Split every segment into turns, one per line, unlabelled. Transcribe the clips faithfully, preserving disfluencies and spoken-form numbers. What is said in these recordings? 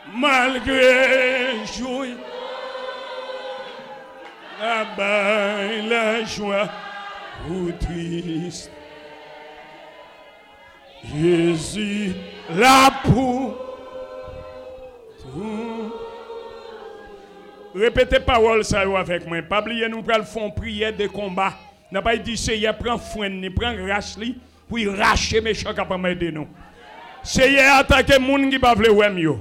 Malgré joie, la baille, la joie ou triste, Jésus là pour tout. Répétez parole ça avec moi. Pas oublier nous pral font prière de combat. N'a pas dit Seigneur prend frein ni prend rache li pour racher méchant capable m'aider nous. Seigneur attaquer moun qui pas vle wèm yo.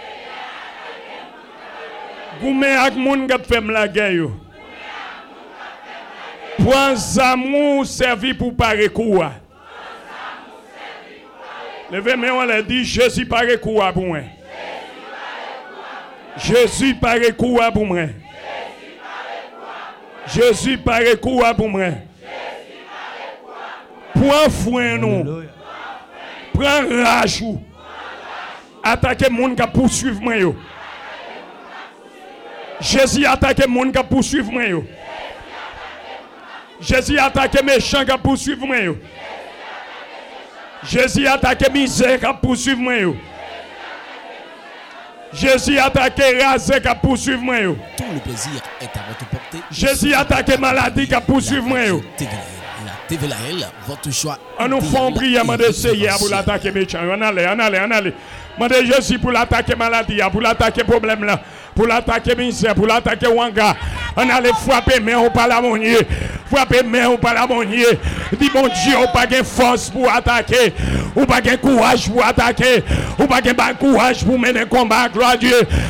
Goumé ak moun qui fait la guerre yo. Point amour servi pour parer quoi. Levez main on l'a dit Jésus parer quoi pour moi. Jésus parait quoi pour moi. Jésus parait quoi pour moi. Prends foin nous. Prends rage. Attaquez moun qui poursuivre moi yo. Jésus attaque moun qui poursuivre moi yo. Jésus attaque méchant qui poursuivre moi yo. Jésus attaque misère qui poursuivre moi yo. Jésus attaque rasé qui poursuivre moi yo.
Tout le plaisir est à votre portée.
Jésus attaque maladie qui poursuivre moi yo.
T V L A L, votre choix.
On nous fait prier de Seigneur pour l'attaquer méchant. On allez, on allez, on allez. Demandez Jésus pour l'attaquer maladie, pour l'attaquer problème là, pour l'attaquer misère, pour l'attaquer wanga. On allait frapper mais on pas la monnier. Frapper mais on pas la monnier. Dis mon Dieu, on pas de force pour attaquer. On pas de courage pour attaquer. On pas de courage pour mener combat, gloire à Dieu.